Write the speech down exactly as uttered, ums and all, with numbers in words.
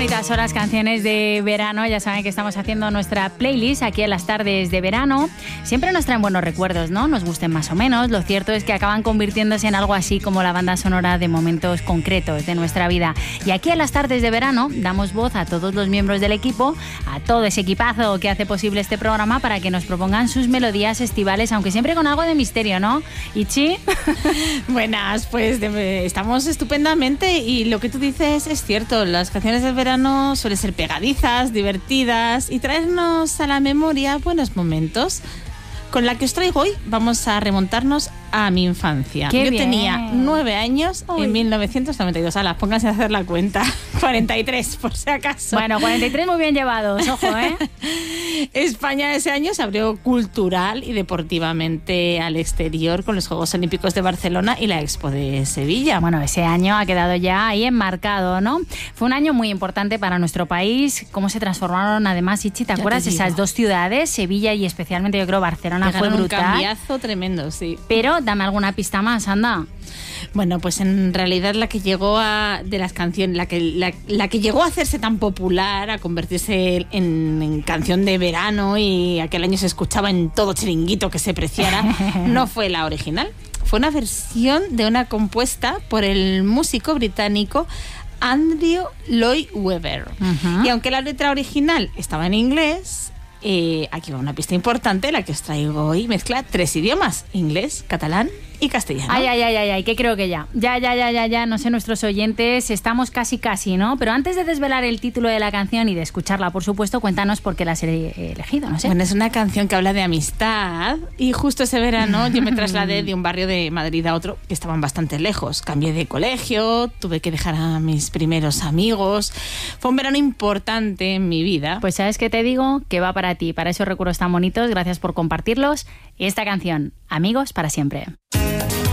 bonitas son las canciones de verano. Ya saben que estamos haciendo nuestra playlist aquí en las tardes de verano. Siempre nos traen buenos recuerdos, ¿no? Nos gusten más o menos. Lo cierto es que acaban convirtiéndose en algo así como la banda sonora de momentos concretos de nuestra vida. Y aquí en las tardes de verano damos voz a todos los miembros del equipo, a todo ese equipazo que hace posible este programa, para que nos propongan sus melodías estivales, aunque siempre con algo de misterio, ¿no? Ichi. Buenas, pues de, estamos estupendamente y lo que tú dices es cierto. Las canciones del verano suelen ser pegadizas, divertidas y traernos a la memoria buenos momentos. Con la que os traigo hoy vamos a remontarnos a mi infancia. ¡Qué Yo bien! tenía nueve años Uy. en mil novecientos noventa y dos. Alas, pónganse a hacer la cuenta. cuarenta y tres, por si acaso. Bueno, cuarenta y tres muy bien llevados, ojo, ¿eh? España ese año se abrió cultural y deportivamente al exterior con los Juegos Olímpicos de Barcelona y la Expo de Sevilla. Bueno, ese año ha quedado ya ahí enmarcado, ¿no? Fue un año muy importante para nuestro país. Cómo se transformaron, además, Ichi, ¿te acuerdas? Esas dos ciudades, Sevilla y especialmente, yo creo, Barcelona, fue Pegaron brutal. un cambiazo tremendo, sí. Pero dame alguna pista más, anda. Bueno, pues en realidad la que llegó a de las canciones, la que la, la que llegó a hacerse tan popular, a convertirse en, en canción de verano y aquel año se escuchaba en todo chiringuito que se preciara, no fue la original. Fue una versión de una compuesta por el músico británico Andrew Lloyd Webber. Uh-huh. Y aunque la letra original estaba en inglés, eh, aquí va una pista importante, la que os traigo hoy mezcla tres idiomas: inglés, catalán y castellano. Ay, ay, ay, ay, ay, que creo que ya. Ya, ya, ya, ya, ya, no sé, nuestros oyentes, estamos casi, casi, ¿no? Pero antes de desvelar el título de la canción y de escucharla, por supuesto, cuéntanos por qué la has elegido, no sé. Bueno, es una canción que habla de amistad y justo ese verano yo me trasladé de un barrio de Madrid a otro que estaban bastante lejos. Cambié de colegio, tuve que dejar a mis primeros amigos. Fue un verano importante en mi vida. Pues ¿sabes qué te digo? Que va para ti, para esos recuerdos tan bonitos. Gracias por compartirlos. Esta canción, Amigos para siempre.